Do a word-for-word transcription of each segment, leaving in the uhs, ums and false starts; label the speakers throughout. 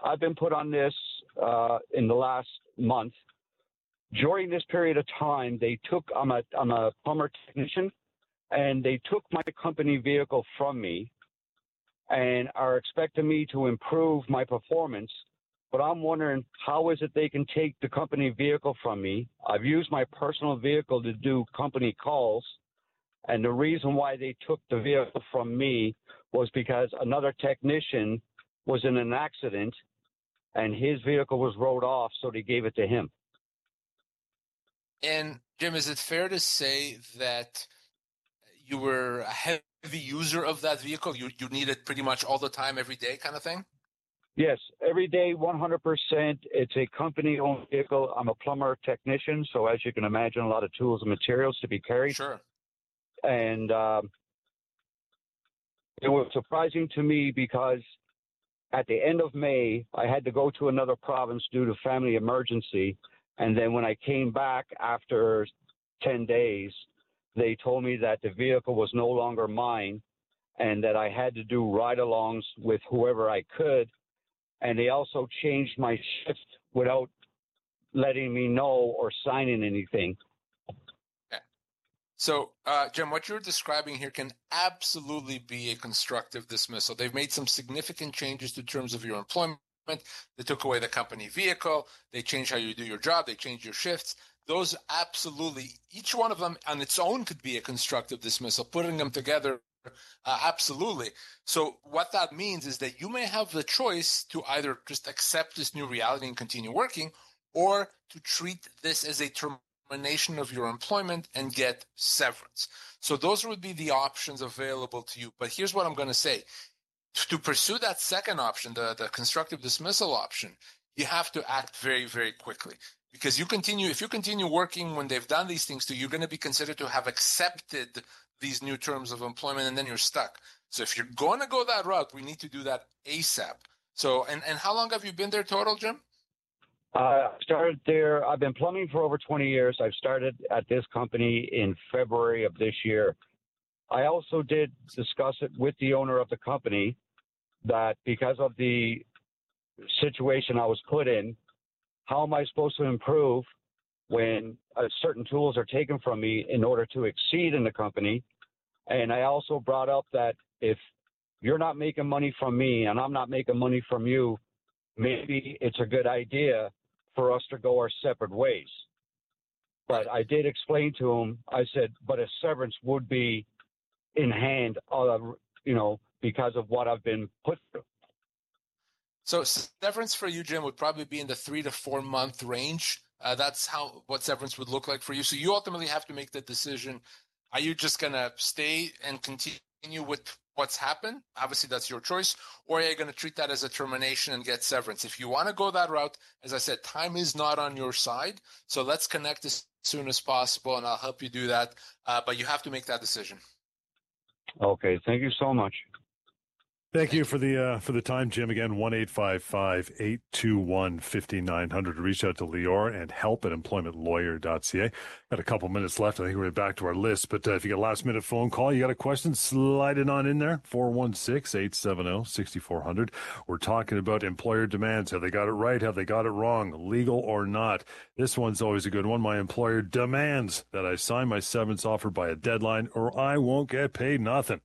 Speaker 1: I've been put on this uh, in the last month. During this period of time, they took, I'm a, I'm a plumber technician, and they took my company vehicle from me and are expecting me to improve my performance. But I'm wondering, how is it they can take the company vehicle from me? I've used my personal vehicle to do company calls, and the reason why they took the vehicle from me was because another technician was in an accident, and his vehicle was rode off, so they gave it to him.
Speaker 2: And Jim, is it fair to say that you were a heavy user of that vehicle? You you need it pretty much all the time, every day kind of thing?
Speaker 1: Yes, every day, one hundred percent. It's a company-owned vehicle. I'm a plumber technician, so as you can imagine, a lot of tools and materials to be carried.
Speaker 2: Sure.
Speaker 1: And um, it was surprising to me because at the end of May, I had to go to another province due to family emergency. And then when I came back after ten days, they told me that the vehicle was no longer mine and that I had to do ride-alongs with whoever I could. And they also changed my shift without letting me know or signing anything.
Speaker 2: Okay. So, uh, Jim, what you're describing here can absolutely be a constructive dismissal. They've made some significant changes to terms of your employment. They took away the company vehicle. They changed how you do your job. They changed your shifts. Those absolutely, each one of them on its own could be a constructive dismissal. Putting them together, uh, absolutely. So what that means is that you may have the choice to either just accept this new reality and continue working, or to treat this as a termination of your employment and get severance. So those would be the options available to you. But here's what I'm going to say. To pursue that second option, the, the constructive dismissal option, you have to act very, very quickly. Because you continue, if you continue working when they've done these things to you, you're going to be considered to have accepted these new terms of employment, and then you're stuck. So if you're going to go that route, we need to do that ASAP. So, and, and how long have you been there total, Jim?
Speaker 1: I uh, started there. I've been plumbing for over twenty years. I've started at this company in February of this year. I also did discuss it with the owner of the company that because of the situation I was put in, how am I supposed to improve when uh, certain tools are taken from me in order to exceed in the company? And I also brought up that if you're not making money from me and I'm not making money from you, maybe it's a good idea for us to go our separate ways. But I did explain to him, I said, but a severance would be in hand, uh, you know, because of what I've been put through.
Speaker 2: So severance for you, Jim, would probably be in the three to four month range. Uh, that's how what severance would look like for you. So you ultimately have to make the decision. Are you just going to stay and continue with what's happened? Obviously, that's your choice. Or are you going to treat that as a termination and get severance? If you want to go that route, as I said, time is not on your side. So let's connect as soon as possible, and I'll help you do that. Uh, but you have to make that decision.
Speaker 1: Okay. Thank you so much.
Speaker 3: Thank you for the uh, for the time, Jim. Again, one eight five five, eight two one, five nine zero zero. Reach out to Lior and help at employment lawyer dot c a. Got a couple minutes left. I think we're back to our list. But uh, if you got a last-minute phone call, you got a question, slide it on in there, four one six, eight seven zero, six four zero zero. We're talking about employer demands. Have they got it right? Have they got it wrong? Legal or not? This one's always a good one. My employer demands that I sign my severance offer by a deadline or I won't get paid nothing.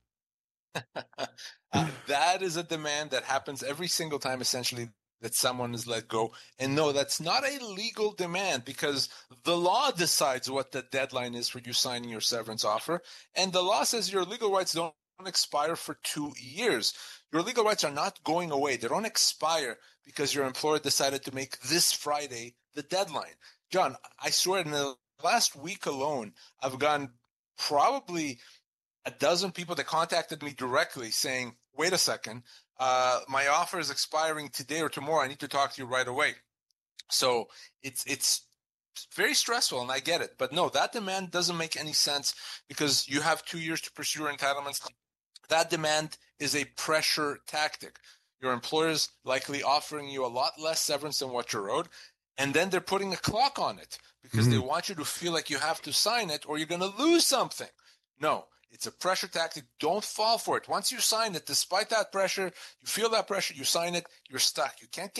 Speaker 2: Uh, that is a demand that happens every single time, essentially, that someone is let go. And no, that's not a legal demand because the law decides what the deadline is for you signing your severance offer. And the law says your legal rights don't expire for two years. Your legal rights are not going away. They don't expire because your employer decided to make this Friday the deadline. John, I swear in the last week alone, I've gotten probably a dozen people that contacted me directly saying, wait a second, uh, my offer is expiring today or tomorrow. I need to talk to you right away. So it's it's very stressful, and I get it. But no, that demand doesn't make any sense because you have two years to pursue your entitlements. That demand is a pressure tactic. Your employer's likely offering you a lot less severance than what you're owed, and then they're putting a clock on it because mm-hmm. they want you to feel like you have to sign it or you're going to lose something. No. It's a pressure tactic. Don't fall for it. Once you sign it, despite that pressure, you feel that pressure, you sign it, you're stuck. You can't get